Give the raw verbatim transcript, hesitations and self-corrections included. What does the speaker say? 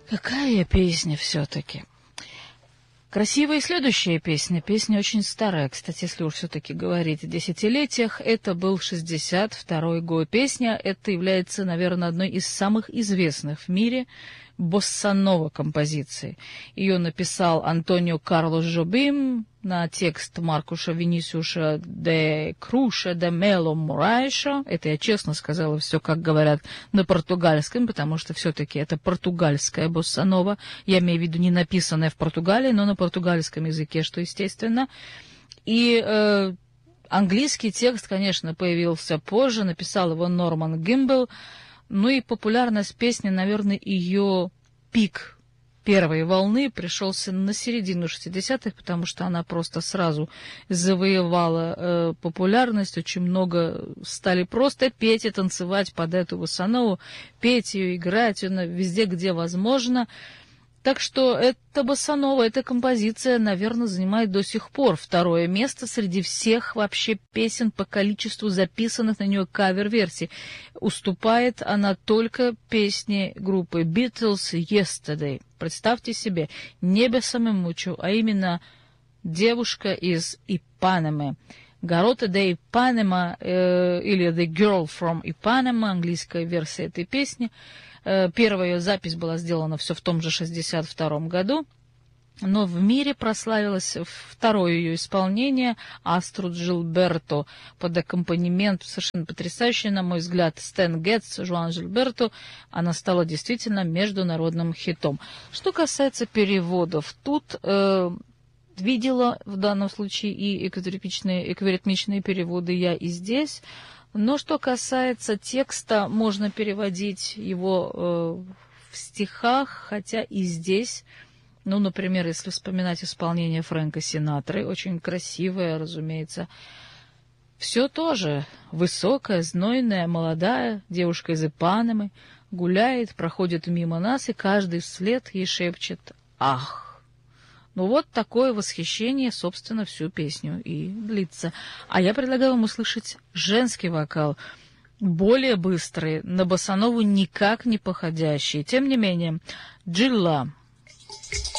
Какая песня все-таки. Красивая и следующая песня. Песня очень старая, кстати, если уж все-таки говорить о десятилетиях. Это был шестьдесят второй год. Песня эта является, наверное, одной из самых известных в мире боссанова композиций. Ее написал Антонио Карлос Жобим на текст Маркуша Винисиуса де Круша де Мело Мурайша. Это я честно сказала все, как говорят на португальском, потому что все-таки это португальская боссанова. Я имею в виду не написанная в Португалии, но на португальском языке, что естественно. И э, английский текст, конечно, появился позже, написал его Норман Гимбл. Ну и популярность песни, наверное, ее пик первой волны пришелся на середину шестидесятых, потому что она просто сразу завоевала э, популярность. Очень много стали просто петь и танцевать под эту боссанову, петь ее, играть ее везде, где возможно. Так что эта боссанова, эта композиция, наверное, занимает до сих пор второе место среди всех вообще песен по количеству записанных на нее кавер-версий. Уступает она только песне группы Beatles «Yesterday». Представьте себе, не Бессамемучу, а именно девушка из Ипанемы. Гарота де Ипанема э, или The Girl from Ipanema, английская версия этой песни. Первая ее запись была сделана все в том же шестьдесят втором году, но в мире прославилось второе ее исполнение Аструд Джилберто под аккомпанемент совершенно потрясающий, на мой взгляд, Стэн Гетц, Жуан Джилберто. Она стала действительно международным хитом. Что касается переводов, тут э, видела в данном случае и эквиритмичные, эквиритмичные переводы я и здесь. Но что касается текста, можно переводить его э, в стихах, хотя и здесь, ну, например, если вспоминать исполнение Фрэнка Синатры, очень красивое, разумеется, все тоже высокая, знойная, молодая девушка из Ипанемы гуляет, проходит мимо нас, и каждый вслед ей шепчет «Ах!». Ну вот такое восхищение, собственно, всю песню и длится. А я предлагаю вам услышать женский вокал, более быстрый, на боссанову никак не походящий. Тем не менее, Джилла.